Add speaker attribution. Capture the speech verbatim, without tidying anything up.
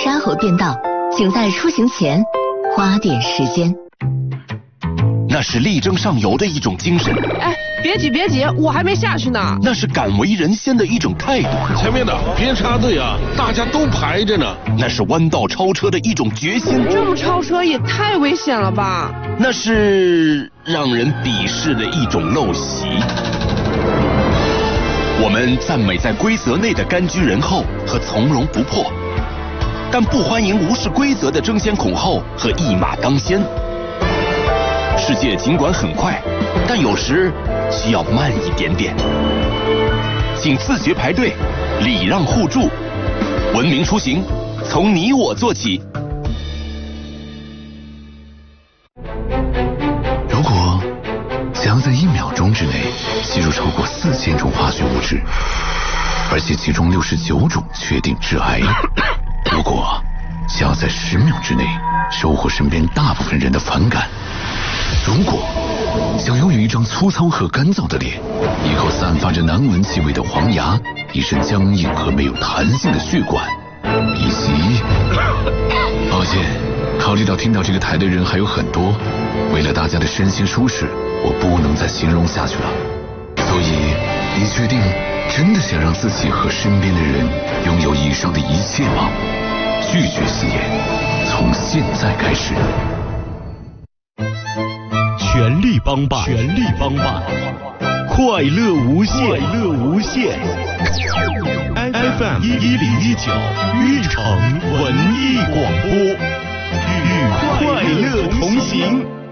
Speaker 1: 沙河便道，请在出行前花点时间。
Speaker 2: 那是力争上游的一种精神。
Speaker 3: 哎，别急别急，我还没下去呢。
Speaker 2: 那是敢为人先的一种态度。
Speaker 4: 前面的别插队啊，大家都排着呢。
Speaker 2: 那是弯道超车的一种决心。
Speaker 3: 这么超车也太危险了吧？
Speaker 2: 那是让人鄙视的一种陋习。我们赞美在规则内的甘居人后和从容不迫，但不欢迎无视规则的争先恐后和一马当先。世界尽管很快，但有时需要慢一点点。请自觉排队，礼让互助，文明出行，从你我做起。
Speaker 5: 如果想要在一秒钟之内吸入超过四千种化学物质，而且其中六十九种确定致癌；如果想要在十秒之内收获身边大部分人的反感；如果想拥有一张粗糙和干燥的脸，一口散发着难闻气味的黄牙，一身僵硬和没有弹性的血管，以及……抱歉，考虑到听到这个台的人还有很多，为了大家的身心舒适，我不能再形容下去了。所以，你确定真的想让自己和身边的人拥有以上的一切吗？拒绝吸烟，从现在开始。
Speaker 6: 全力帮办，全力帮办，快乐无限，快乐无限。F M 一零一九玉城文艺广播，与快乐同行。